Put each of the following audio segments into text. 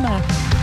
Jedeme.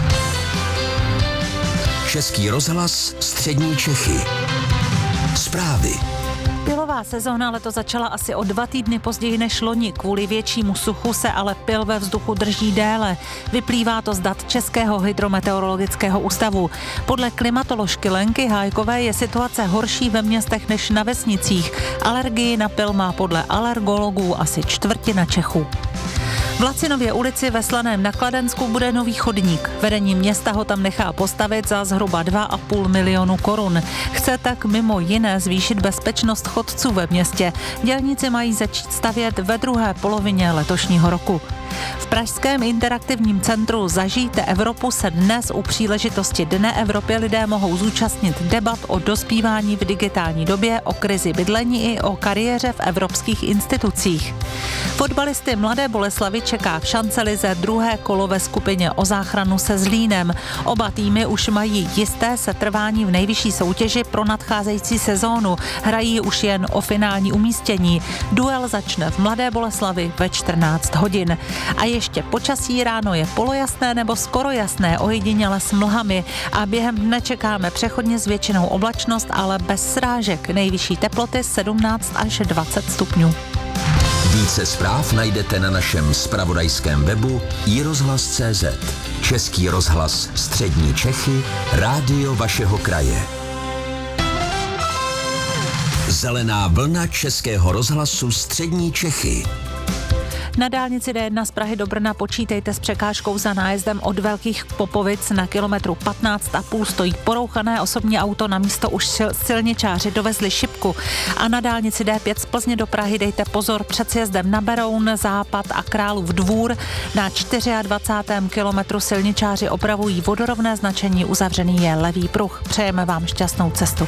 Český rozhlas Střední Čechy. Zprávy. Pylová sezóna letos začala asi o 2 týdny později než loni. Kvůli většímu suchu se ale pyl ve vzduchu drží déle. Vyplývá to z dat Českého hydrometeorologického ústavu. Podle klimatoložky Lenky Hájkové je situace horší ve městech než na vesnicích. Alergii na pyl má podle alergologů asi čtvrtina Čechů. V Lacinově ulici ve Slaném na Kladensku bude nový chodník. Vedení města ho tam nechá postavit za zhruba 2,5 milionu korun. Chce tak mimo jiné zvýšit bezpečnost chodců ve městě. Dělníci mají začít stavět ve druhé polovině letošního roku. V pražském interaktivním centru Zažijte Evropu se dnes u příležitosti Dne Evropy lidé mohou zúčastnit debat o dospívání v digitální době, o krizi bydlení i o kariéře v evropských institucích. Fotbalisty Mladé Boleslavi čeká v šancelize druhé kolo ve skupině o záchranu se Zlínem. Oba týmy už mají jisté setrvání v nejvyšší soutěži pro nadcházející sezónu. Hrají už jen o finální umístění. Duel začne v Mladé Boleslavi ve 14 hodin. A ještě počasí: ráno je polojasné nebo skoro jasné, ojediněle s mlhami a během dne čekáme přechodně s většinou oblačnost, ale bez srážek. Nejvyšší teploty 17 až 20 stupňů. Více zpráv najdete na našem zpravodajském webu iRozhlas.cz. Český rozhlas Střední Čechy, rádio vašeho kraje. Zelená vlna Českého rozhlasu Střední Čechy. Na dálnici D1 z Prahy do Brna počítejte s překážkou za nájezdem od Velkých Popovic. Na kilometru 15,5 stojí porouchané osobní auto, na místo už silničáři dovezli šipku. A na dálnici D5 z Plzně do Prahy dejte pozor před sjezdem na Beroun, Západ a Králův Dvůr. Na 24. kilometru silničáři opravují vodorovné značení, uzavřený je levý pruh. Přejeme vám šťastnou cestu.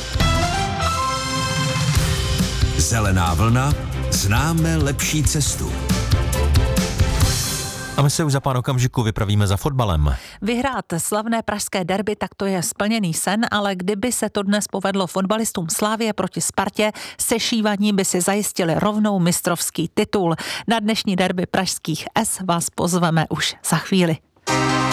Zelená vlna, známe lepší cestu. A my se už za pár okamžiků vypravíme za fotbalem. Vyhrát slavné pražské derby, tak to je splněný sen, ale kdyby se to dnes povedlo fotbalistům Slavie proti Spartě, sešívaní by si zajistili rovnou mistrovský titul. Na dnešní derby pražských S vás pozveme už za chvíli.